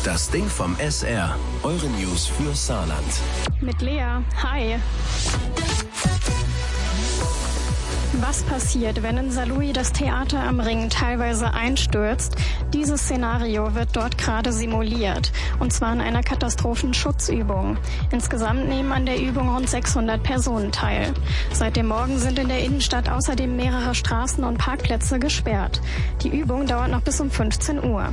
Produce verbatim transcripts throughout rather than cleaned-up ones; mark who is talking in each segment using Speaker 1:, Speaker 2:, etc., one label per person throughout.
Speaker 1: Das Ding vom S R. Eure News für Saarland.
Speaker 2: Mit Lea. Hi. Was passiert, wenn in Saarlouis das Theater am Ring teilweise einstürzt? Dieses Szenario wird dort gerade simuliert, und zwar in einer Katastrophenschutzübung. Insgesamt nehmen an der Übung rund sechshundert Personen teil. Seit dem Morgen sind in der Innenstadt außerdem mehrere Straßen und Parkplätze gesperrt. Die Übung dauert noch bis um fünfzehn Uhr.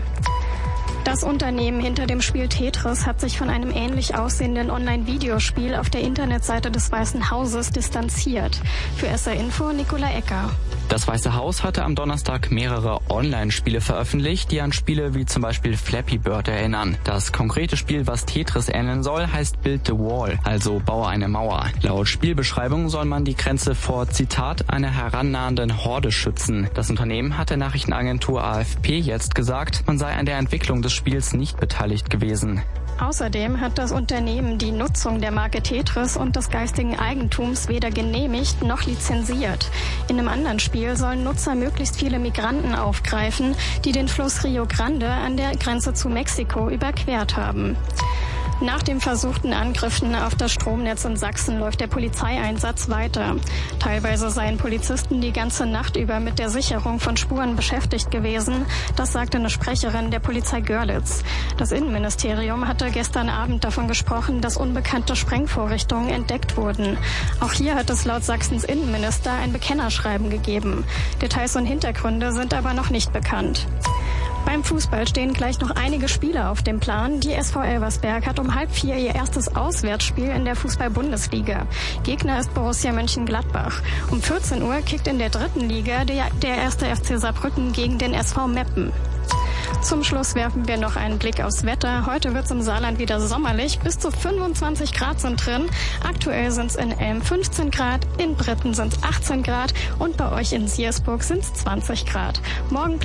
Speaker 2: Das Unternehmen hinter dem Spiel Tetris hat sich von einem ähnlich aussehenden Online-Videospiel auf der Internetseite des Weißen Hauses distanziert. Für S R Info Nicola Ecker.
Speaker 3: Das Weiße Haus hatte am Donnerstag mehrere Online-Spiele veröffentlicht, die an Spiele wie zum Beispiel Flappy Bird erinnern. Das konkrete Spiel, was Tetris ähneln soll, heißt Build the Wall, also baue eine Mauer. Laut Spielbeschreibung soll man die Grenze vor, Zitat, einer herannahenden Horde schützen. Das Unternehmen hat der Nachrichtenagentur A F P jetzt gesagt, man sei an der Entwicklung des Spiels nicht beteiligt gewesen.
Speaker 2: Außerdem hat das Unternehmen die Nutzung der Marke Tetris und des geistigen Eigentums weder genehmigt noch lizenziert. In einem anderen Spiel sollen Nutzer möglichst viele Migranten aufgreifen, die den Fluss Rio Grande an der Grenze zu Mexiko überquert haben. Nach den versuchten Angriffen auf das Stromnetz in Sachsen läuft der Polizeieinsatz weiter. Teilweise seien Polizisten die ganze Nacht über mit der Sicherung von Spuren beschäftigt gewesen. Das sagte eine Sprecherin der Polizei Görlitz. Das Innenministerium hatte gestern Abend davon gesprochen, dass unbekannte Sprengvorrichtungen entdeckt wurden. Auch hier hat es laut Sachsens Innenminister ein Bekennerschreiben gegeben. Details und Hintergründe sind aber noch nicht bekannt. Beim Fußball stehen gleich noch einige Spiele auf dem Plan. Die S V Elversberg hat um halb vier ihr erstes Auswärtsspiel in der Fußball-Bundesliga. Gegner ist Borussia Mönchengladbach. Um vierzehn Uhr kickt in der dritten Liga der, der erste F C Saarbrücken gegen den S V Meppen. Zum Schluss werfen wir noch einen Blick aufs Wetter. Heute wird es im Saarland wieder sommerlich. Bis zu fünfundzwanzig Grad sind drin. Aktuell sind es in Elm fünfzehn Grad, in Britten sind es achtzehn Grad und bei euch in Siersburg sind es zwanzig Grad. Morgen